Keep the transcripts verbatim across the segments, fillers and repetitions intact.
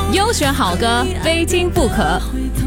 优选好歌，非听不可。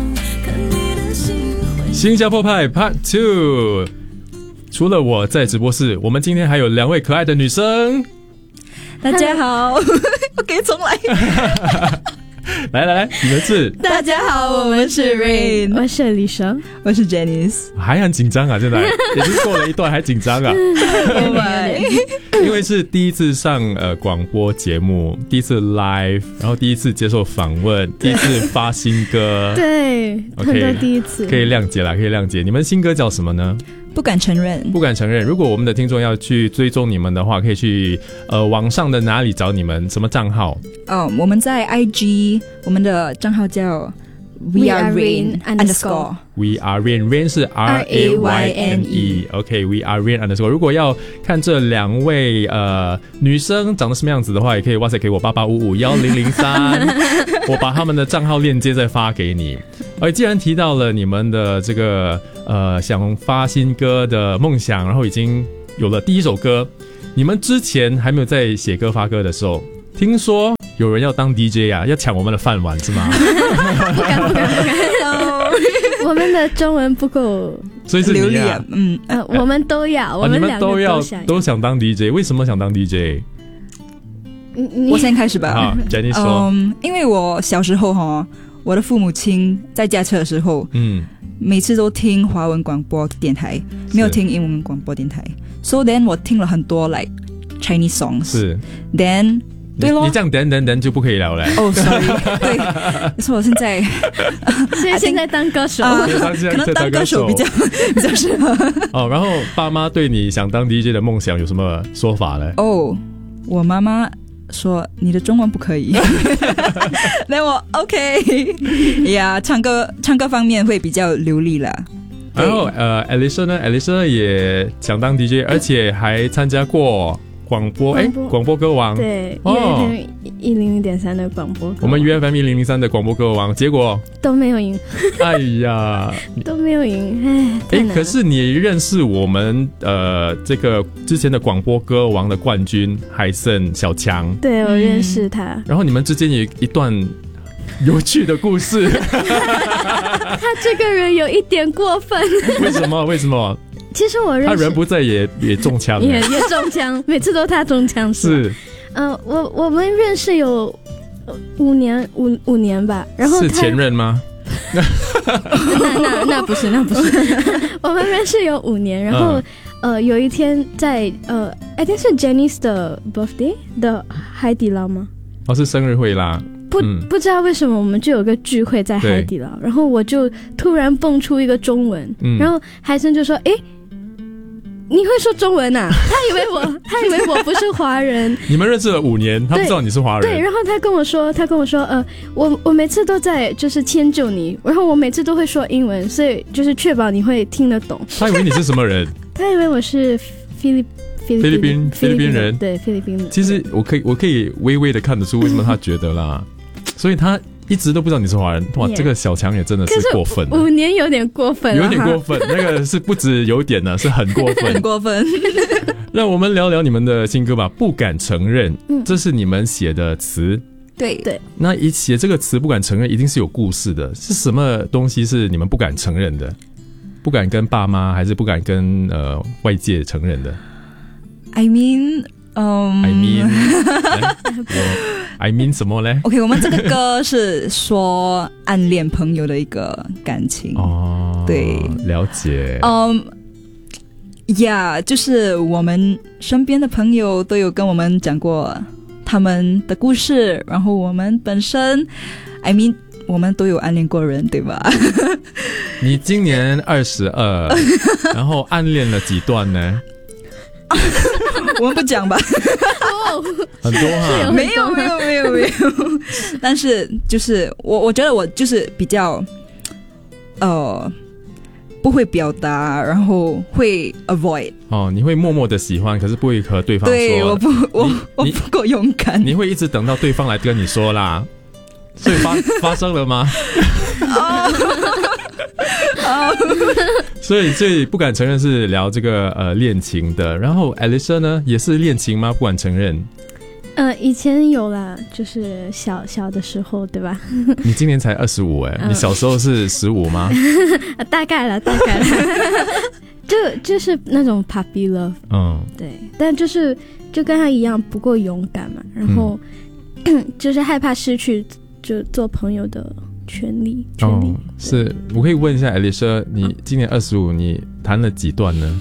新加坡派 Part Two。除了我在直播室，我们今天还有两位可爱的女生。 大家好，我可以重来。 来来来，你们是？ 大家好，我们是 Rain， 我是李生， 我是 Janice。 还很紧张啊，现在已经过了一段还紧张啊。因为是第一次上呃广播节目，第一次 live， 然后第一次接受访问，第一次发新歌。 对， okay， 很多第一次， 可以谅解啦，可以谅解。你们新歌叫什么呢？ 不敢承认， 不敢承认。如果我们的听众要去追踪你们的话，可以去呃网上的哪里找你们？什么账号？ 哦、oh, ，我们在 I G， 我们的账号叫 We Are Rain underscore。 We Are Rain， Rain 是 R A Y N E。OK，We Are Rain underscore。如果要看这两位呃女生长得什么样子的话，也可以 WhatsApp 给我八八五五一零零三，我把他们的账号链接再发给你。而既然提到了你们的这个呃想发新歌的梦想，然后已经有了第一首歌，你们之前还没有在写歌发歌的时候，听说有人要当 D J 啊，要抢我们的饭碗是吗？ 不敢不敢不敢，我们的中文不够所以是你啊， 嗯呃，我们都要，我们两个都要都想都想当 D J， 为什么想当 D J？ 我先开始吧。 好 ，Jenny 说， 嗯，因为我小时候哈，我的父母亲在驾车的时候，嗯，每次都听华文广播电台，没有听英文广播电台。So then 我听了很多 like Chinese songs。是。Then 对咯， 你这样等等等就不可以了嘞。 哦、oh, ，sorry， 对，所以我现在， 所以现在当歌手， uh, 可能当歌手比较比较适合。 哦，然后爸妈对你想当 D J 的梦想有什么说法呢？ 哦、oh, ，我妈妈说你的中文不可以，那我 OK 呀， yeah, 唱歌唱歌方面会比较流利啦。 然后呃 ，Alicia 呢 ，Alicia 也想当 D J， 而且还参加过广播，哎，广播歌王， 对，哦 ，U F M 一零零点三的广播歌王， 我们 U F M 一零零三的广播歌王，结果都没有赢。 哎呀， 都没有赢，哎，太难了。 可是你认识我们呃这个之前的广播歌王的冠军海森小强？ 对，我认识他。嗯、 然后你们之间有一段有趣的故事。 他这个人有一点过分。 为什么？为什么？ 其实我认识他人不在也也中枪了， 也也中枪，每次都他中枪是。嗯、呃，我我们认识有五年五五年吧，然后是前任吗？ 那那那不是那不是，我们认识有五年，然后、嗯、呃有一天在呃 I think 是 Janice 的 birthday 的海底捞吗？ 哦，是生日会啦。 不、嗯、不知道为什么我们就有个聚会在海底捞，然后我就突然蹦出一个中文，嗯、然后海森就说：“哎，你会说中文啊？”他以为我，他以为我不是华人。 你们认识了五年，他不知道你是华人。 对，然后他跟我说，他跟我说，呃，我我每次都在就是迁就你，然后我每次都会说英文，所以就是确保你会听得懂。 他以为你是什么人？ 他以为我是菲律菲律宾菲律宾人， 对菲律宾人。 其实我可以我可以微微的看得出为什么他觉得啦。所以他一直都不知道你是华人，哇， yeah. 这个小强也真的是过分了。 五年有点过分了， 有点过分，那个是不止有点呢，是很过分， 很过分。 让我们聊聊你们的新歌吧，不敢承认，嗯、这是你们写的词。 对对， 那一写这个词不敢承认，一定是有故事的。是什么东西是你们不敢承认的？不敢跟爸妈，还是不敢跟呃外界承认的 ？I mean。Um, I mean, I mean 什么嘞 ？OK， 我们这个歌是说暗恋朋友的一个感情哦，对， 了解。 嗯，呀，就是我们身边的朋友都有跟我们讲过他们的故事，然后我们本身 ，I mean， 我们都有暗恋过人，对吧？ 你今年二十二，然后暗恋了几段呢？ 我们不讲吧。 很多哈， 没有没有没有没有，但是就是我我觉得我就是比较呃不会表达，然后会 avoid 哦，你会默默的喜欢，可是不会和对方说。 对，我不我我不够勇敢。 你会一直等到对方来跟你说啦，所以发发生了吗？ 哦， 所以所以不敢承认是聊这个呃恋情的，然后 Alicia 呢也是恋情吗？不敢承认。 呃，以前有啦，就是小小的时候，对吧？ 你今年才二十五哎，你小时候是十五吗？ 大概了，大概了，就就是那种 puppy love， 嗯，对，但就是就跟他一样，不够勇敢嘛，然后、嗯、就是害怕失去就做朋友的权利。权利哦， 是我可以问一下 Alicia， 你今年二十五，你谈了几段呢？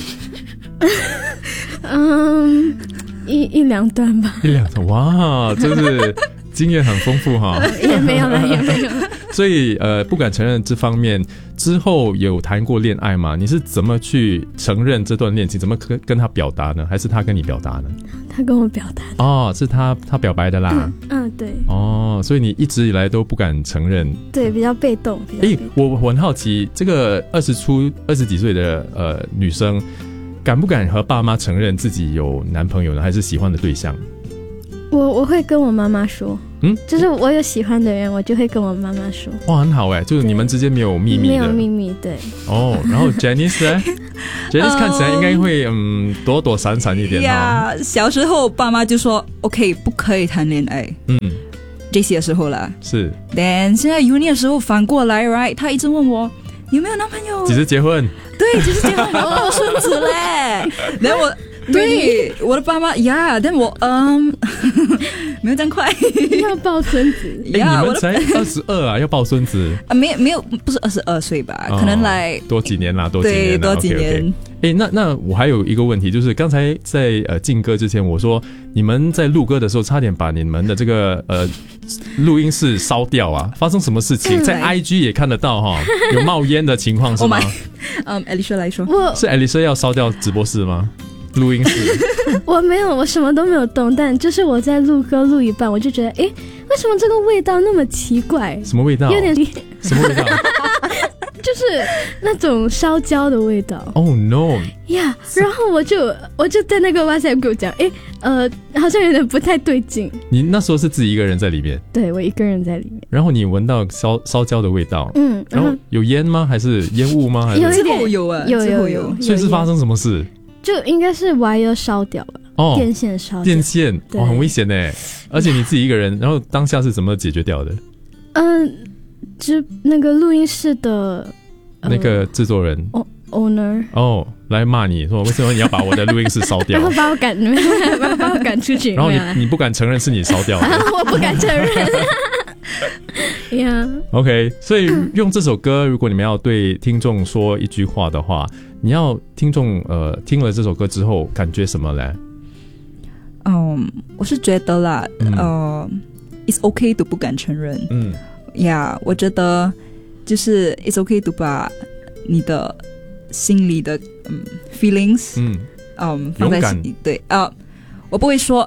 嗯。一一两段吧， 一两段，哇，真是经验很丰富哈。 也没有了，也没有了。 所以呃，不敢承认这方面之后有谈过恋爱吗？你是怎么去承认这段恋情？怎么跟跟他表达呢？还是他跟你表达呢？ 他跟我表达的。 哦，是他他表白的啦。 嗯，嗯对。 哦，所以你一直以来都不敢承认。 对，比较被动。哎、欸， 我我很好奇，这个二十出二十几岁的呃女生。敢不敢和爸妈承认自己有男朋友呢？还是喜欢的对象？ 我我会跟我妈妈说，嗯，就是我有喜欢的人，我就会跟我妈妈说。 哇，很好哎，就是你们之间没有秘密的， 没有秘密，对。 哦，然后 Janice 呢？Janice 看起来应该会嗯躲躲闪闪一点哦。 呀，小时候爸妈就说 OK 不可以谈恋爱，嗯 ，J C 的时候啦， 是。 但现在 Uni 的时候反过来 ，right？ 他一直问我有没有男朋友， 几时结婚？ 对，就是这样，我要抱孙子嘞。然后我对我的爸妈呀，但我嗯没有这样快， 要抱孙子。 哎、欸，你们才二十二啊，要抱孙子啊？没有没有，不是二十二岁吧？哦、可能来多几年啦，多几年啦， 对，多几年。 哎、okay, okay ，那那我还有一个问题，就是刚才在呃进歌之前，我说你们在录歌的时候，差点把你们的这个呃录音室烧掉啊！发生什么事情？在 I G 也看得到哈，有冒烟的情况是吗？ 嗯、um, ，Alicia 来说， 是 Alicia 要烧掉直播室吗？录音室？ 我没有，我什么都没有动，但就是我在录歌录一半，我就觉得，哎，为什么这个味道那么奇怪？ 什么味道？ 有点什么味道？ 就是那种烧焦的味道。 Oh no！ 呀、yeah, 然后我就我就在那个 WhatsApp 给我讲，哎，呃，好像有点不太对劲。 你那时候是自己一个人在里面？ 对，我一个人在里面。 然后你闻到烧烧焦的味道， 嗯， 然后有烟吗？还是烟雾吗？还是有一点有啊， 有有有。 所以是发生什么事？ 就应该是 wire 烧掉了，哦，电线烧掉。 电线，哇，很危险呢。而且你自己一个人，然后当下是怎么解决掉的？ 嗯、呃，就那个录音室的。 那个制作人、 呃、owner 哦，来骂你说为什么你要把我的录音室烧掉， 然后把我赶，把我赶出去， 然后你你不敢承认是你烧掉的， 我不敢承认。yeah. OK， 所以用这首歌，如果你们要对听众说一句话的话，你要听众呃听了这首歌之后感觉什么嘞？ 嗯，我是觉得啦，嗯、呃 ，it's okay 都不敢承认，嗯，呀、yeah, ，我觉得。就是 it's okay to 把你的心里的嗯 feelings 嗯嗯放在心里，对啊、呃，我不会说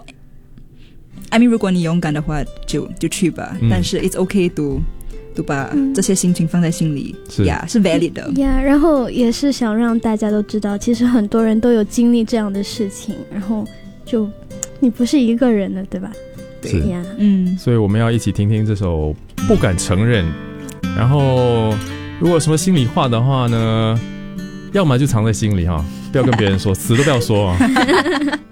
I mean 如果你勇敢的话就就去吧、嗯、但是 it's okay to to 把这些心情放在心里呀、嗯 yeah, 是 valid 的呀、yeah, 然后也是想让大家都知道其实很多人都有经历这样的事情，然后就你不是一个人的，对吧？ 对呀， 嗯， 所以我们要一起听听这首不敢承认。然后如果有什么心里话的话呢，要么就藏在心里哈，不要跟别人说，死都不要说啊。